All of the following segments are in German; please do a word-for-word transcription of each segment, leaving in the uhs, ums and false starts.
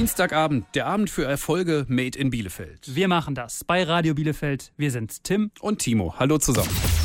Dienstagabend, der Abend für Erfolge made in Bielefeld. Wir machen das bei Radio Bielefeld. Wir sind Tim und Timo. Hallo zusammen.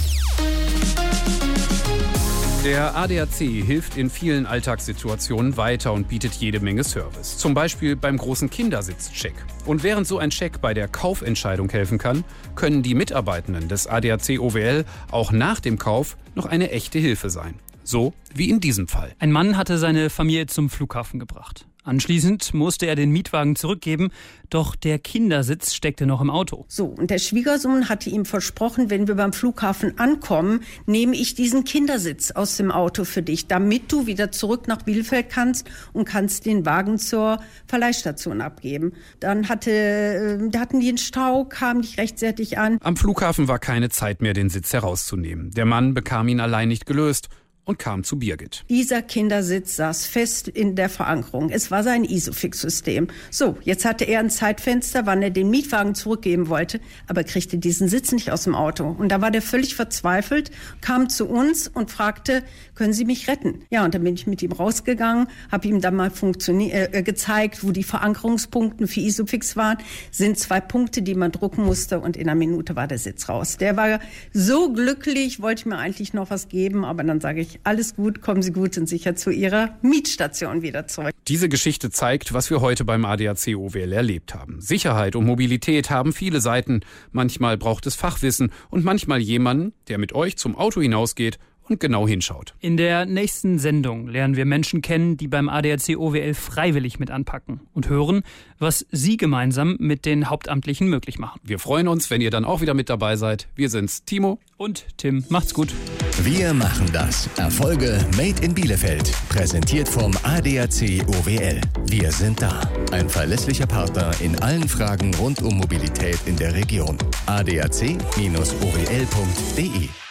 Der A D A C hilft in vielen Alltagssituationen weiter und bietet jede Menge Service. Zum Beispiel beim großen Kindersitzcheck. Und während so ein Check bei der Kaufentscheidung helfen kann, können die Mitarbeitenden des A D A C O W L auch nach dem Kauf noch eine echte Hilfe sein. So wie in diesem Fall. Ein Mann hatte seine Familie zum Flughafen gebracht. Anschließend musste er den Mietwagen zurückgeben, doch der Kindersitz steckte noch im Auto. So, und der Schwiegersohn hatte ihm versprochen, wenn wir beim Flughafen ankommen, nehme ich diesen Kindersitz aus dem Auto für dich, damit du wieder zurück nach Bielefeld kannst und kannst den Wagen zur Verleihstation abgeben. Dann hatte, da hatten die einen Stau, kam nicht rechtzeitig an. Am Flughafen war keine Zeit mehr, den Sitz herauszunehmen. Der Mann bekam ihn allein nicht gelöst und kam zu Birgit. Dieser Kindersitz saß fest in der Verankerung. Es war sein Isofix-System. So, jetzt hatte er ein Zeitfenster, wann er den Mietwagen zurückgeben wollte, aber kriegte diesen Sitz nicht aus dem Auto. Und da war der völlig verzweifelt, kam zu uns und fragte, können Sie mich retten? Ja, und dann bin ich mit ihm rausgegangen, habe ihm dann mal funktioni- äh, gezeigt, wo die Verankerungspunkte für Isofix waren. Sind zwei Punkte, die man drucken musste, und in einer Minute war der Sitz raus. Der war so glücklich, wollte mir eigentlich noch was geben, aber dann sage ich, alles gut, kommen Sie gut und sicher zu Ihrer Mietstation wieder zurück. Diese Geschichte zeigt, was wir heute beim A D A C O W L erlebt haben. Sicherheit und Mobilität haben viele Seiten. Manchmal braucht es Fachwissen und manchmal jemanden, der mit euch zum Auto hinausgeht und genau hinschaut. In der nächsten Sendung lernen wir Menschen kennen, die beim A D A C O W L freiwillig mit anpacken und hören, was sie gemeinsam mit den Hauptamtlichen möglich machen. Wir freuen uns, wenn ihr dann auch wieder mit dabei seid. Wir sind's, Timo und Tim. Macht's gut. Wir machen das. Erfolge made in Bielefeld. Präsentiert vom A D A C O W L. Wir sind da. Ein verlässlicher Partner in allen Fragen rund um Mobilität in der Region. A D A C O W L punkt de